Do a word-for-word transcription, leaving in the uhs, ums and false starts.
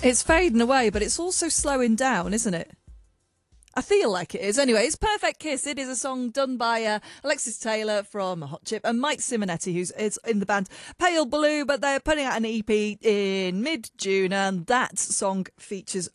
It's fading away, but it's also slowing down, isn't it? I feel like it is. Anyway, it's Perfect Kiss. It is a song done by uh, Alexis Taylor from Hot Chip and Mike Simonetti, who's is in the band Pale Blue, but they're putting out an E P in mid-June, and that song features